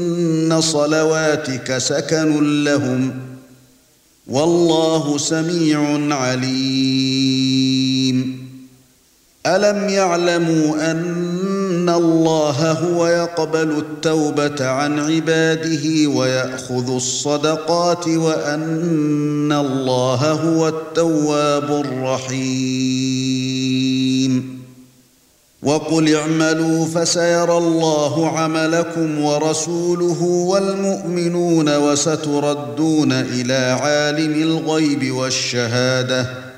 صلواتك سكن لهم والله سميع عليم ألم يعلموا أن الله هو يقبل التوبة عن عباده ويأخذ الصدقات وأن الله هو التواب الرحيم وقل اعملوا فسيرى الله عملكم ورسوله والمؤمنون وستردون إلى عالم الغيب والشهادة